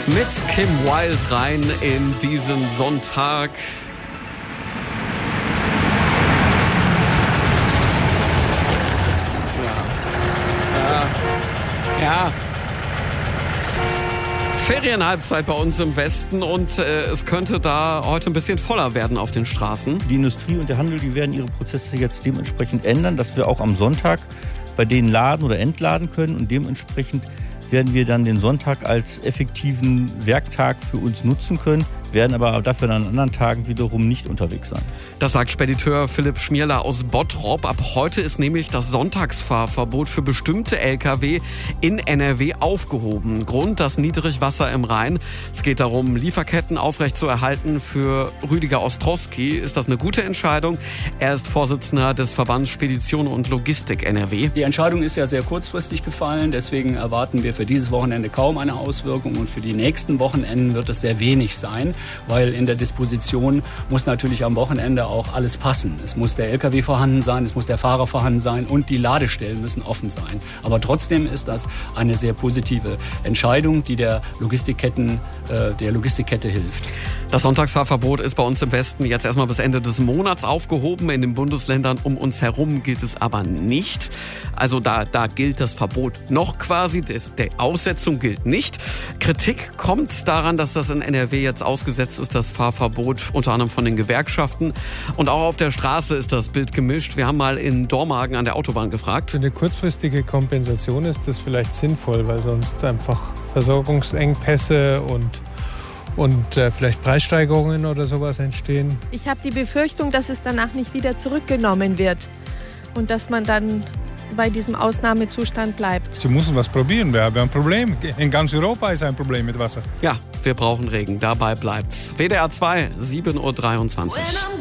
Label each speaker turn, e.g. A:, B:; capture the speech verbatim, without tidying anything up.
A: Mit Kim Wilde rein in diesen Sonntag. Ja. Ja. Ja. Ferienhalbzeit bei uns im Westen und äh, es könnte da heute ein bisschen voller werden auf den Straßen.
B: Die Industrie und der Handel, die werden ihre Prozesse jetzt dementsprechend ändern, dass wir auch am Sonntag bei denen laden oder entladen können und dementsprechend werden wir dann den Sonntag als effektiven Werktag für uns nutzen können, werden aber dafür an anderen Tagen wiederum nicht unterwegs sein.
A: Das sagt Spediteur Philipp Schmierler aus Bottrop. Ab heute ist nämlich das Sonntagsfahrverbot für bestimmte L K W in N R W aufgehoben. Grund das Niedrigwasser im Rhein. Es geht darum, Lieferketten aufrechtzuerhalten. Für Rüdiger Ostrowski ist das eine gute Entscheidung. Er ist Vorsitzender des Verbands Spedition und Logistik N R W.
C: Die Entscheidung ist ja sehr kurzfristig gefallen. Deswegen erwarten wir für dieses Wochenende kaum eine Auswirkung. Und für die nächsten Wochenenden wird es sehr wenig sein. Weil in der Disposition muss natürlich am Wochenende auch alles passen. Es muss der L K W vorhanden sein, es muss der Fahrer vorhanden sein und die Ladestellen müssen offen sein. Aber trotzdem ist das eine sehr positive Entscheidung, die der Logistikketten, äh, der Logistikkette hilft.
A: Das Sonntagsfahrverbot ist bei uns im Westen jetzt erstmal bis Ende des Monats aufgehoben. In den Bundesländern um uns herum gilt es aber nicht. Also da, da gilt das Verbot noch quasi, das, der Aussetzung gilt nicht. Kritik kommt daran, dass das in N R W jetzt ausgesetzt ist, das Fahrverbot unter anderem von den Gewerkschaften. Und auch auf der Straße ist das Bild gemischt. Wir haben mal in Dormagen an der Autobahn gefragt.
D: Für eine kurzfristige Kompensation ist das vielleicht sinnvoll, weil sonst einfach Versorgungsengpässe und und äh, vielleicht Preissteigerungen oder sowas entstehen.
E: Ich habe die Befürchtung, dass es danach nicht wieder zurückgenommen wird und dass man dann bei diesem Ausnahmezustand bleibt.
F: Sie müssen was probieren. Wir haben ein Problem. In ganz Europa ist ein Problem mit Wasser.
A: Ja, wir brauchen Regen. Dabei bleibt's. W D R zwei, sieben Uhr dreiundzwanzig.